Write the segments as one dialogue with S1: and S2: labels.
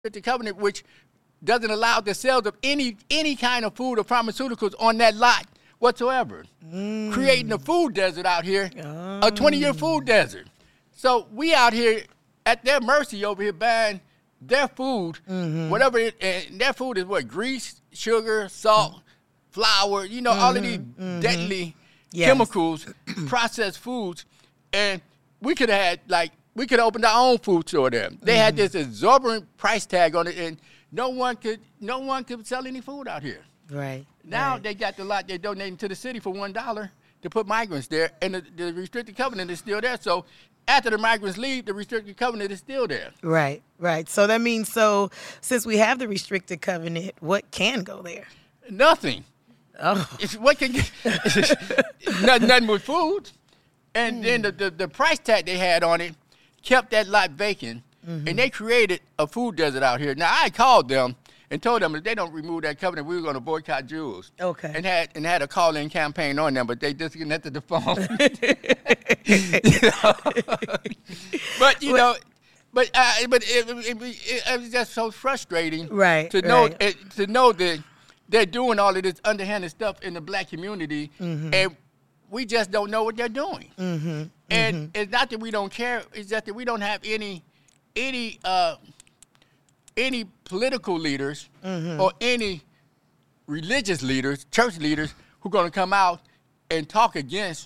S1: restricted covenant, which doesn't allow the sales of any kind of food or pharmaceuticals on that lot whatsoever, creating a food desert out here, a 20-year food desert. So we out here at their mercy over here buying their food, whatever and their food is what? Grease, sugar, salt, flour, all of these deadly chemicals, processed foods. And we could have opened our own food store there. They had this exorbitant price tag on it, and no one could sell any food out here.
S2: Right.
S1: Now they got the lot they're donating to the city for $1 to put migrants there, and the restricted covenant is still there. So after the migrants leave, the restricted covenant is still there.
S2: Right. So that means, since we have the restricted covenant, what can go there?
S1: Nothing.
S2: Oh.
S1: What can nothing but food. And then the price tag they had on it kept that lot vacant, and they created a food desert out here. Now, I called them and told them if they don't remove that covenant, we were going to boycott Jews.
S2: Okay.
S1: And had a call-in campaign on them, but they disconnected the phone. But it was just so frustrating, to know that they're doing all of this underhanded stuff in the black community, and we just don't know what they're doing. And it's not that we don't care; it's just that we don't have any political leaders or any religious leaders, church leaders, who are going to come out and talk against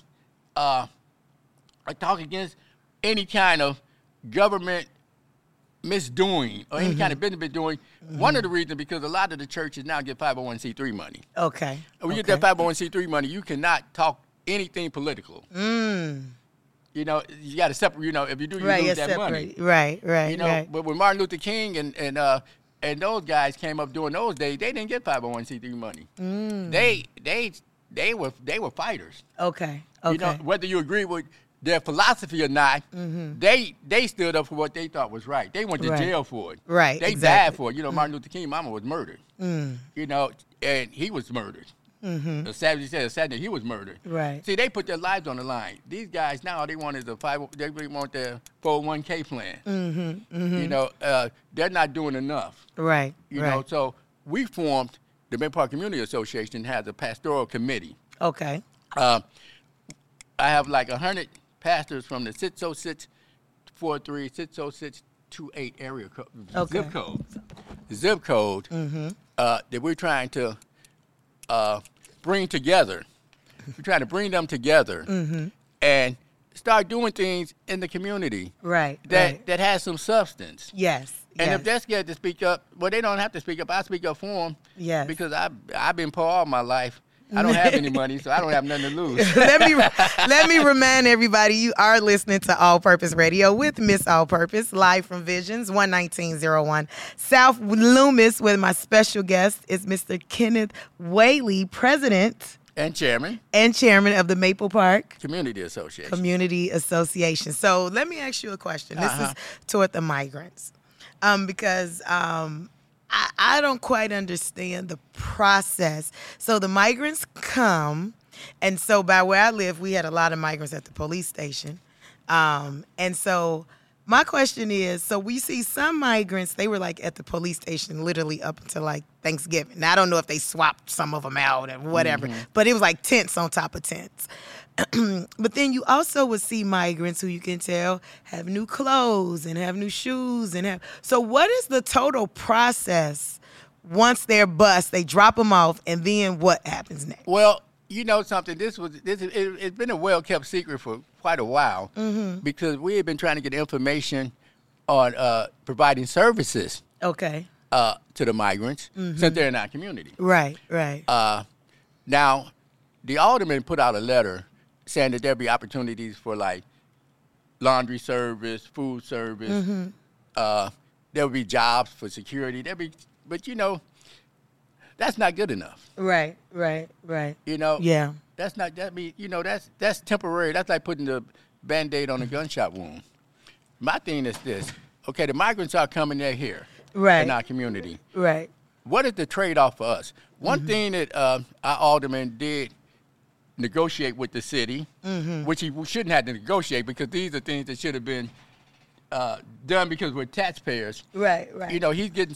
S1: any kind of government misdoing or any kind of business doing. One of the reasons, because a lot of the churches now get 501c3 money.
S2: Okay.
S1: And when you get that 501c3 money, you cannot talk anything political. You got to separate. If you do, you lose that money.
S2: Right.
S1: But when Martin Luther King and those guys came up during those days, they didn't get 501c3 money. They were fighters.
S2: Okay.
S1: Whether you agree with their philosophy or not, they stood up for what they thought was right. They went to jail for it.
S2: Right.
S1: They died for it. Martin Luther King's mama was murdered. And he was murdered. The Savage said he was murdered.
S2: Right.
S1: See, they put their lives on the line. These guys now, they want their 401k plan. They're not doing enough.
S2: Right.
S1: So we formed the Bend Park Community Association, has a pastoral committee.
S2: Okay.
S1: I have like 100 pastors from the 60643, 60628 area code, zip code that we're trying to bring together. We're trying to bring them together and start doing things in the community that has some substance.
S2: Yes.
S1: And if they're scared to speak up, well, they don't have to speak up. I speak up for them.
S2: Yes.
S1: Because I've been poor all my life. I don't have any money, so I don't have nothing to lose.
S2: Let me remind everybody, you are listening to All Purpose Radio with Miss All Purpose, live from Visions, 11901 South Loomis, with my special guest is Mr. Kenneth Whaley, President
S1: and Chairman
S2: of the Maple Park
S1: Community Association.
S2: So let me ask you a question. This is toward the migrants, because I don't quite understand the process. So the migrants come, and so by where I live, we had a lot of migrants at the police station. And so my question is, so we see some migrants, they were like at the police station literally up until like Thanksgiving. Now, I don't know if they swapped some of them out or whatever, but it was like tents on top of tents. But then you also would see migrants who you can tell have new clothes and have new shoes so what is the total process once they're bused? They drop them off, and then what happens next?
S1: Well, you know something. It's been a well-kept secret for quite a while because we have been trying to get information on providing services.
S2: Okay.
S1: To the migrants since they're in our community.
S2: Right.
S1: Now, the alderman put out a letter saying that there'll be opportunities for like laundry service, food service. There'll be jobs for security. But that's not good enough.
S2: Right. Yeah.
S1: That's not that's temporary. That's like putting the Band-Aid on a gunshot wound. My thing is this: okay, the migrants are coming. They're here in our community.
S2: Right.
S1: What is the trade-off for us? One thing that our alderman did negotiate with the city, which he shouldn't have to negotiate because these are things that should have been done because we're taxpayers.
S2: Right.
S1: You know, he's getting